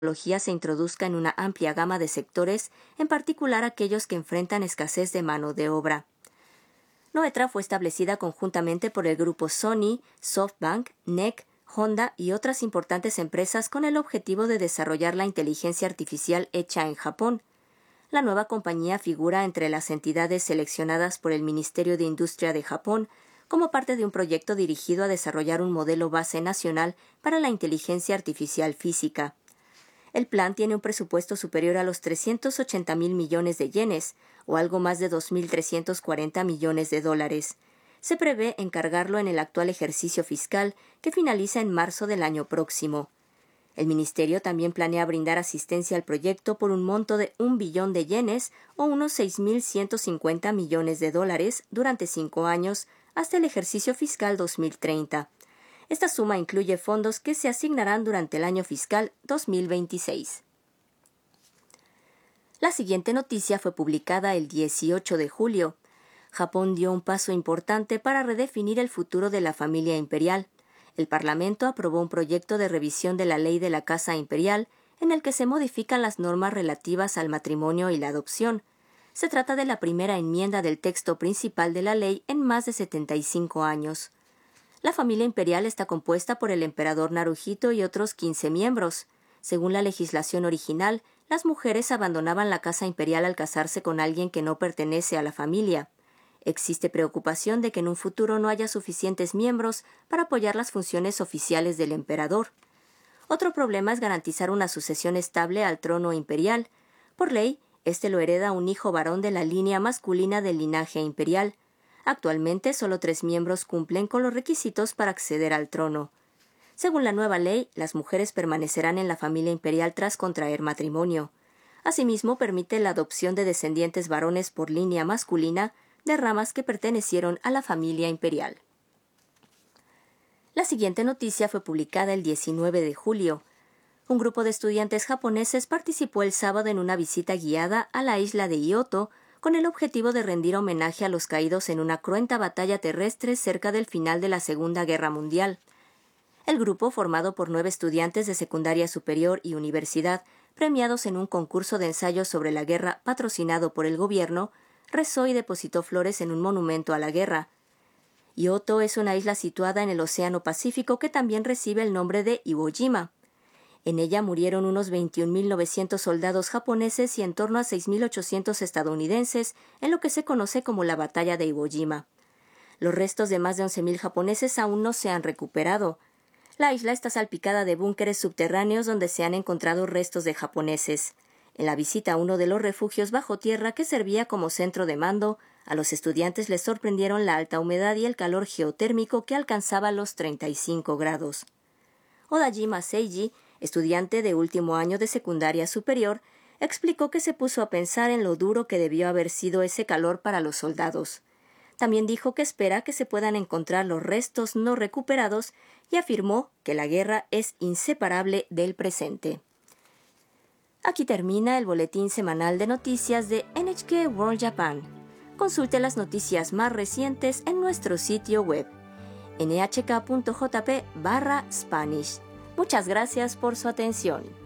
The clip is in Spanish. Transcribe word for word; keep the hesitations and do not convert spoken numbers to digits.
tecnología se introduzca en una amplia gama de sectores, en particular aquellos que enfrentan escasez de mano de obra. Noetra fue establecida conjuntamente por el grupo Sony, SoftBank, N E C, Honda y otras importantes empresas con el objetivo de desarrollar la inteligencia artificial hecha en Japón. La nueva compañía figura entre las entidades seleccionadas por el Ministerio de Industria de Japón como parte de un proyecto dirigido a desarrollar un modelo base nacional para la inteligencia artificial física. El plan tiene un presupuesto superior a los trescientos ochenta mil millones de yenes, o algo más de dos mil trescientos cuarenta millones de dólares. Se prevé encargarlo en el actual ejercicio fiscal, que finaliza en marzo del año próximo. El ministerio también planea brindar asistencia al proyecto por un monto de un billón de yenes, o unos seis mil ciento cincuenta millones de dólares, durante cinco años, hasta el ejercicio fiscal dos mil treinta. Esta suma incluye fondos que se asignarán durante el año fiscal dos mil veintiséis. La siguiente noticia fue publicada el dieciocho de julio. Japón dio un paso importante para redefinir el futuro de la familia imperial. El Parlamento aprobó un proyecto de revisión de la ley de la Casa Imperial, en el que se modifican las normas relativas al matrimonio y la adopción. Se trata de la primera enmienda del texto principal de la ley en más de setenta y cinco años. La familia imperial está compuesta por el emperador Naruhito y otros quince miembros. Según la legislación original, las mujeres abandonaban la casa imperial al casarse con alguien que no pertenece a la familia. Existe preocupación de que en un futuro no haya suficientes miembros para apoyar las funciones oficiales del emperador. Otro problema es garantizar una sucesión estable al trono imperial. Por ley, este lo hereda un hijo varón de la línea masculina del linaje imperial. Actualmente, solo tres miembros cumplen con los requisitos para acceder al trono. Según la nueva ley, las mujeres permanecerán en la familia imperial tras contraer matrimonio. Asimismo, permite la adopción de descendientes varones por línea masculina de ramas que pertenecieron a la familia imperial. La siguiente noticia fue publicada el diecinueve de julio. Un grupo de estudiantes japoneses participó el sábado en una visita guiada a la isla de Ioto con el objetivo de rendir homenaje a los caídos en una cruenta batalla terrestre cerca del final de la Segunda Guerra Mundial. El grupo, formado por nueve estudiantes de secundaria superior y universidad, premiados en un concurso de ensayos sobre la guerra patrocinado por el gobierno, rezó y depositó flores en un monumento a la guerra. Ioto es una isla situada en el Océano Pacífico que también recibe el nombre de Iwo Jima. En ella murieron unos veintiún mil novecientos soldados japoneses y en torno a seis mil ochocientos estadounidenses en lo que se conoce como la Batalla de Iwo Jima. Los restos de más de once mil japoneses aún no se han recuperado. La isla está salpicada de búnkeres subterráneos donde se han encontrado restos de japoneses. En la visita a uno de los refugios bajo tierra que servía como centro de mando, a los estudiantes les sorprendieron la alta humedad y el calor geotérmico que alcanzaba los treinta y cinco grados. Odajima Seiji, estudiante de último año de secundaria superior, explicó que se puso a pensar en lo duro que debió haber sido ese calor para los soldados. También dijo que espera que se puedan encontrar los restos no recuperados y afirmó que la guerra es inseparable del presente. Aquí termina el boletín semanal de noticias de N H K World Japan. Consulte las noticias más recientes en nuestro sitio web n h k punto j p barra spanish. Muchas gracias por su atención.